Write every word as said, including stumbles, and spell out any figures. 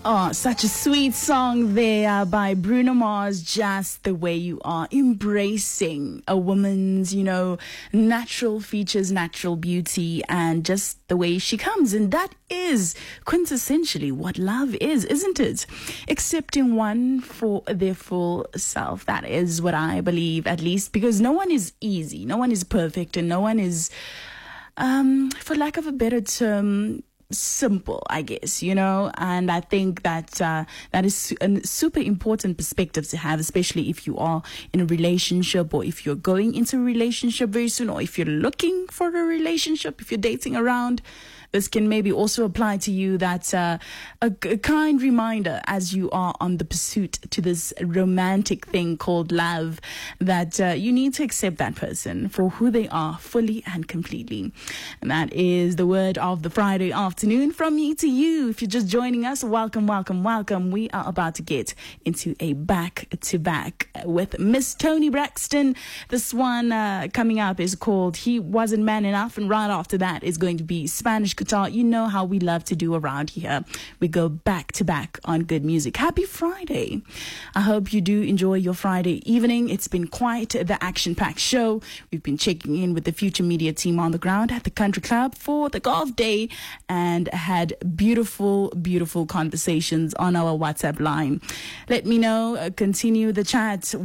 Oh, such a sweet song there by Bruno Mars, Just the Way You Are, embracing a woman's, you know, natural features, natural beauty, and just the way she comes. And that is quintessentially what love is, isn't it? Accepting one for their full self. That is what I believe, at least, because no one is easy, no one is perfect, and no one is, um, for lack of a better term, simple, I guess, you know, and I think that uh, that is a super important perspective to have, especially if you are in a relationship, or if you're going into a relationship very soon, or if you're looking for a relationship, if you're dating around. This can maybe also apply to you, that uh, a, a kind reminder as you are on the pursuit to this romantic thing called love, that uh, you need to accept that person for who they are fully and completely. And that is the word of the Friday afternoon from me to you. If you're just joining us, welcome, welcome, welcome. We are about to get into a back-to-back with Miss Toni Braxton. This one uh, coming up is called He Wasn't Man Enough, and right after that is going to be Spanish Guitar. You know how we love to do around here. We go back to back on good music. Happy Friday. I hope you do enjoy your Friday evening. It's been quite the action-packed show. We've been checking in with the Future Media team on the ground at the Country Club for the golf day and had beautiful, beautiful conversations on our WhatsApp line. Let me know. Uh, continue the chat.